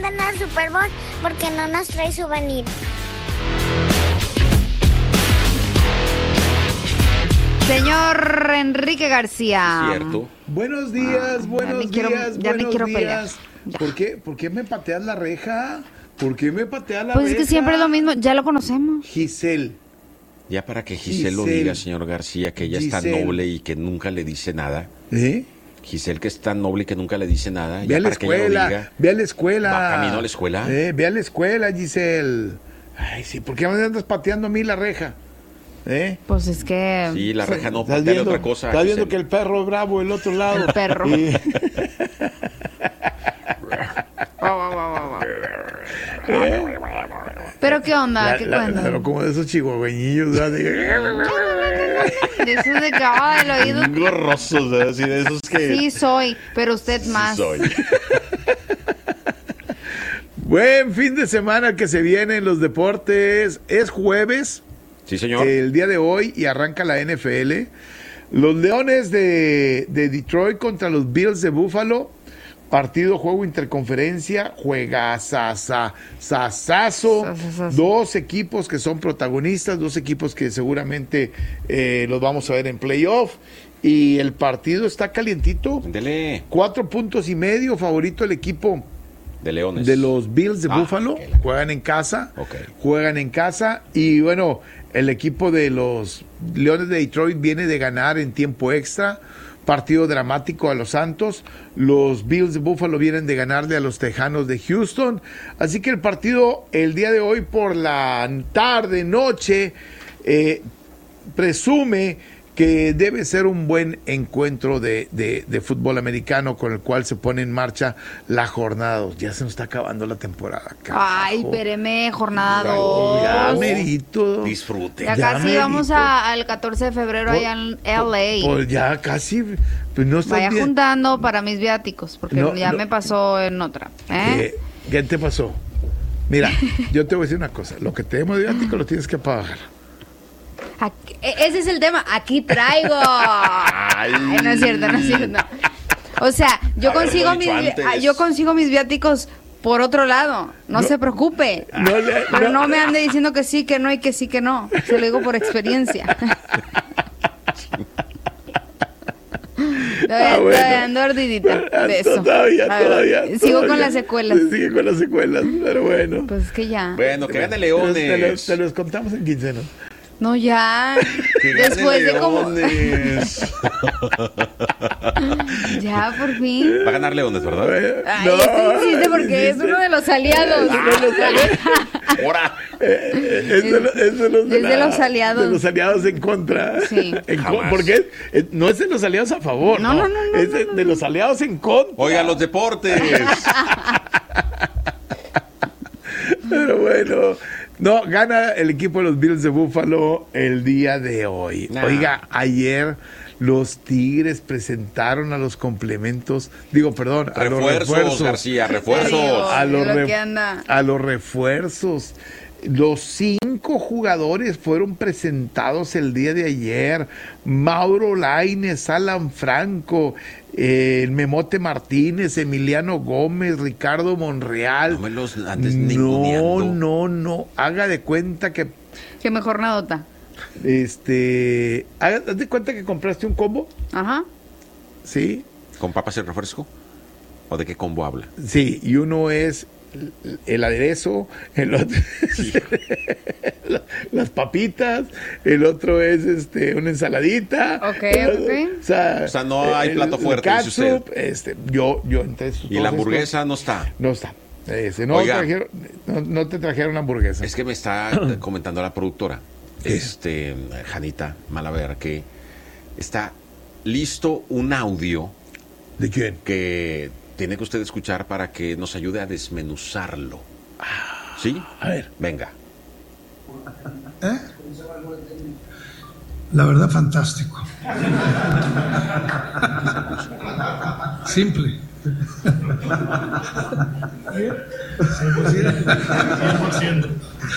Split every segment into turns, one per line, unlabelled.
mandan al Super Bowl porque no nos trae souvenir.
Señor Enrique García.
Cierto.
Buenos días, buenos días.
Ya ni quiero pelear.
¿Por qué me pateas la reja? ¿Por qué me pateas la reja?
Pues es que siempre es lo mismo, ya lo conocemos.
Giselle.
Ya para que Giselle lo diga, señor García, que ella es tan noble y que nunca le dice nada. Giselle, que es tan noble y que nunca le dice nada.
Ve a la escuela, ve a la escuela.
¿Va camino a la escuela?
Ve a la escuela, Giselle. Ay, sí, ¿por qué me andas pateando a mí la reja?
Pues es que...
Sí, la reja no patea otra cosa.
Estás viendo que el perro es bravo el otro lado.
El perro. ¿Pero qué onda? ¿Qué cuenta?
Pero como de esos chihuahueñillos, ¿verdad?
De esos de cava del oído.
Gorrosos, así de esos que...
Sí soy, pero usted más.
Sí soy.
Buen fin de semana que se viene en los deportes. Es jueves.
Sí, señor.
El día de hoy y arranca la NFL. Los Leones de Detroit contra los Bills de Buffalo. Partido, juego interconferencia, juegazazazo. Dos equipos que son protagonistas, dos equipos que seguramente los vamos a ver en playoff. Y el partido está calientito.
Dele.
4.5 puntos, favorito el equipo
de Leones.
De los Bills de Buffalo. Juegan en casa. Juegan en casa. Y bueno, el equipo de los Leones de Detroit viene de ganar en tiempo extra. Partido dramático a los Santos. Los Bills de Buffalo vienen de ganarle a los Tejanos de Houston. Así que el partido el día de hoy por la tarde, noche, presume que debe ser un buen encuentro de fútbol americano con el cual se pone en marcha la jornada 2. Ya se nos está acabando la temporada. Carajo.
Ay, espéreme, jornada 2.
Ya merito.
Disfrute.
Ya casi vamos al 14 de febrero allá en LA.
Pues ya casi. Pues no
vaya
bien.
Juntando para mis viáticos, porque me pasó en otra.
¿Qué te pasó? Mira, yo te voy a decir una cosa. Lo que te demos de viático lo tienes que pagar.
Ese es el tema. Aquí traigo. Ay, no es cierto. O sea, yo consigo mis viáticos por otro lado. No se preocupe. Pero no me ande diciendo que sí, que no y que sí, que no. Se lo digo por experiencia. Ando ardidita de eso.
Todavía.
Sigo con las secuelas.
Sigue con las secuelas, pero bueno.
Pues es que ya.
Bueno, que gane Leones.
Te los contamos en quincena.
No, ya. Después de como... Ya, por fin.
Va a ganar Leones, ¿verdad?
Ay, insiste porque es uno de los aliados.
¡Hora!
Es de los aliados. De los aliados en contra.
Sí.
Porque no es de los aliados a favor. No. Es de los aliados en contra.
Oiga, los deportes.
Pero bueno... No, gana el equipo de los Bills de Buffalo el día de hoy. Oiga, ayer los Tigres presentaron a los complementos, a los refuerzos.
García, refuerzos.
A los refuerzos. Los 5 jugadores fueron presentados el día de ayer. Mauro Lainez, Alan Franco, el Memote Martínez, Emiliano Gómez, Ricardo Monreal.
No me los andes ninguneando.
No. Haga de cuenta que...
Qué mejor nadota.
Haz de cuenta que compraste un combo.
Ajá.
¿Sí?
¿Con papas y refresco? ¿O de qué combo habla?
Sí, y uno es el aderezo, el otro es las papitas, el otro es una ensaladita.
Ok.
O sea, no hay plato fuerte, dice
usted. Yo entre esos.
¿Y la hamburguesa no está?
No está. No te trajeron hamburguesa.
Es que me está comentando la productora, Janita Malaver, que está listo un audio.
¿De quién?
Que tiene que usted escuchar para que nos ayude a desmenuzarlo. ¿Sí?
A ver.
Venga.
La verdad, fantástico. Simple. 100%.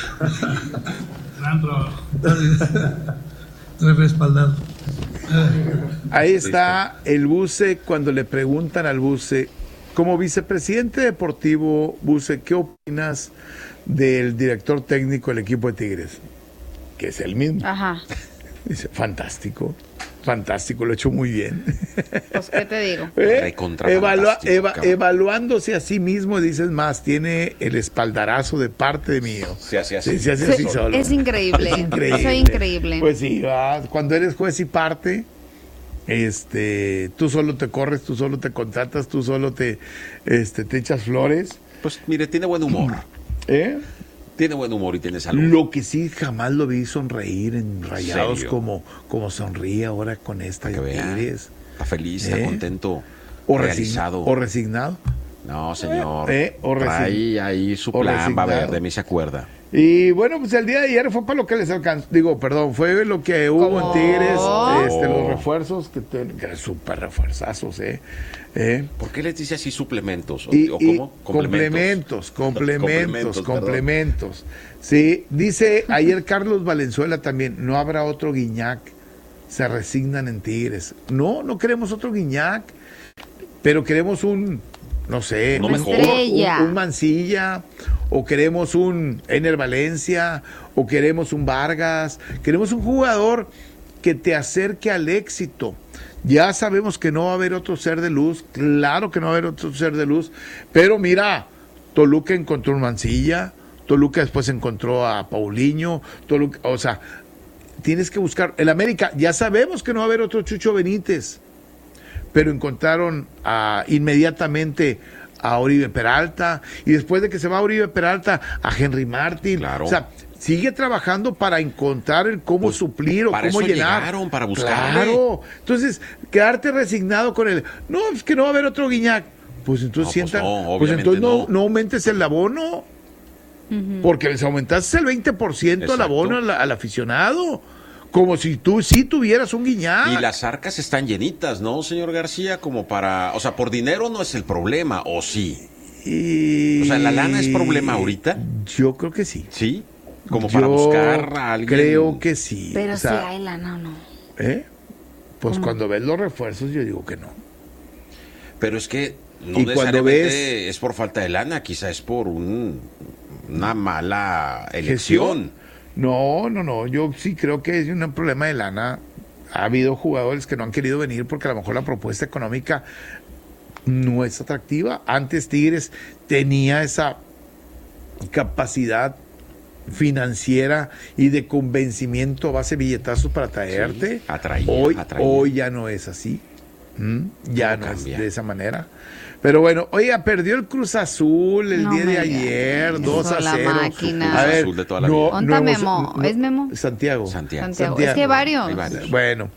Gran trabajo. Respaldado.
Ahí está el Buce cuando le preguntan al Buce como vicepresidente deportivo, Buse, ¿qué opinas del director técnico del equipo de Tigres? Que es el mismo.
Ajá.
Dice, fantástico, lo he hecho muy bien.
Pues, ¿qué te digo?
Evaluándose a sí mismo, dices más, tiene el espaldarazo de parte de mío.
Se hace así.
Se hace así solo.
Es increíble. Soy increíble.
Pues sí, cuando eres juez y parte, tú solo te corres, tú solo te contratas, tú solo te echas flores.
Pues mire, tiene buen humor. Tiene buen humor y tiene salud.
Lo que sí jamás lo vi sonreír en Rayados como sonríe ahora con esta Tigres.
Está feliz, está contento,
realizado. ¿O resignado?
No, señor. Trae ahí su plan, va a ver, de mí se acuerda.
Y bueno, pues el día de ayer fue para lo que les alcanzó. Fue lo que hubo en Tigres, los refuerzos, que súper refuerzazos,
¿Por qué les dice así suplementos?
¿O cómo? Complementos. Sí, dice ayer Carlos Valenzuela también, no habrá otro Guiñac, se resignan en Tigres. No queremos otro Guiñac, pero queremos un Mancilla, o queremos un Ener Valencia, o queremos un Vargas, queremos un jugador que te acerque al éxito. Ya sabemos que no va a haber otro ser de luz, claro que no va a haber otro ser de luz, pero mira, Toluca encontró un Mancilla, Toluca después encontró a Paulinho, tienes que buscar. El América, ya sabemos que no va a haber otro Chucho Benítez, pero encontraron inmediatamente a Oribe Peralta, y después de que se va Oribe Peralta, a Henry Martin.
Claro.
O sea, sigue trabajando para encontrar el cómo suplir o cómo llenar.
Llegaron, para buscarle.
Claro. Entonces, quedarte resignado con él. No, es que no va a haber otro Guiñac. Pues entonces no aumentes el abono. Porque les aumentaste el 20% al abono al aficionado. Como si tú sí tuvieras un Guiñac.
Y las arcas están llenitas, ¿no, señor García? Como para... O sea, por dinero no es el problema, ¿o sí? O sea, ¿la lana es problema ahorita?
Yo creo que sí.
¿Sí? Como para buscar a alguien...
creo que sí.
Pero si hay lana o no.
Pues cuando ves los refuerzos yo digo que no.
Pero es que no necesariamente es por falta de lana, quizá es por una mala elección.
No, yo sí creo que es un problema de lana. Ha habido jugadores que no han querido venir porque a lo mejor la propuesta económica no es atractiva. Antes Tigres tenía esa capacidad financiera y de convencimiento a base de billetazos para traerte.
Sí,
hoy ya no es así. Ya no es de esa manera. Pero bueno, oiga, perdió el Cruz Azul el día de ayer, 2-0.
A
ver, Azul de toda la vida.
Memo? ¿Es Memo?
Santiago.
Es que hay varios.
Bueno,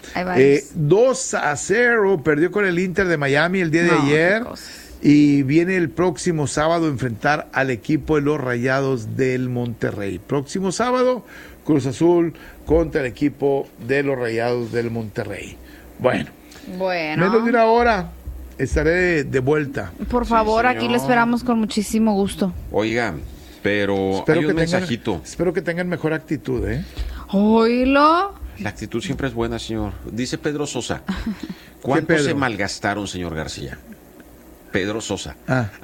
2-0, perdió con el Inter de Miami el día de ayer. Y viene el próximo sábado a enfrentar al equipo de los Rayados del Monterrey. Próximo sábado, Cruz Azul contra el equipo de los Rayados del Monterrey. Bueno. Menos de una hora estaré de vuelta.
Por favor, aquí lo esperamos con muchísimo gusto.
Oiga, pero hay un mensajito.
Espero que tengan mejor actitud,
Oílo.
La actitud siempre es buena, señor. Dice Pedro Sosa. ¿Cuánto se malgastaron, señor García? Pedro Sosa.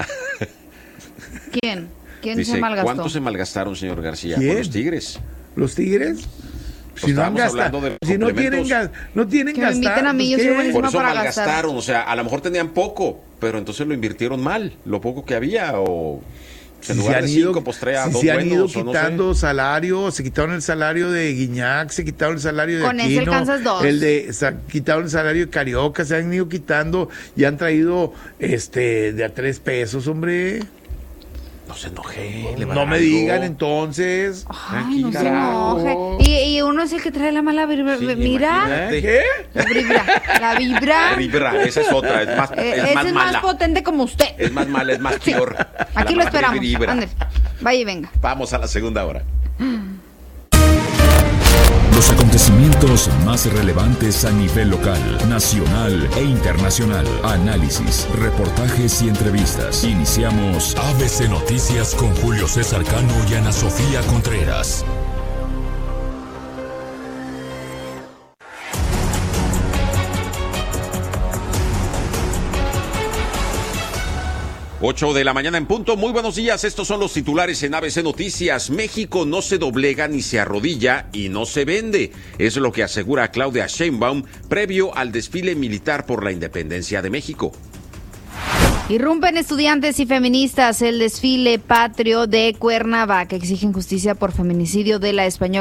¿Quién
Dice,
se malgastó?
¿cuánto se malgastaron, señor García?
¿Quién?
Con los Tigres.
¿Los Tigres? Si no han gastado, si no tienen
que me inviten a mí, yo soy buenísima.
Por eso
para
malgastaron,
gastar.
o sea, a lo mejor tenían poco, pero entonces lo invirtieron mal, lo poco que había, o en lugar de 5, pues trae a 2 buenos.
Se han ido quitando salarios, se quitaron el salario de Guiñac, se quitaron el salario de
Con
Aquino,
ese alcanzas 2.
Quitaron el salario de Carioca, se han ido quitando y han traído de a 3 pesos, hombre.
No se enoje.
No me digan entonces.
Ay, no se enoje. Y uno es el que trae la mala vibra. Mira.
¿Qué?
La vibra.
Esa es otra. Es más,
es más mala. Más potente como usted.
Es más mala, es más peor.
Aquí lo esperamos. Ándale. Vaya y venga.
Vamos a la segunda hora.
Los acontecimientos más relevantes a nivel local, nacional e internacional. Análisis, reportajes y entrevistas. Iniciamos ABC Noticias con Julio César Cano y Ana Sofía Contreras.
8 de la mañana en punto. Muy buenos días. Estos son los titulares en ABC Noticias. México no se doblega ni se arrodilla y no se vende. Es lo que asegura Claudia Sheinbaum previo al desfile militar por la independencia de México.
Irrumpen estudiantes y feministas el desfile patrio de Cuernavaca. Exigen justicia por feminicidio de la española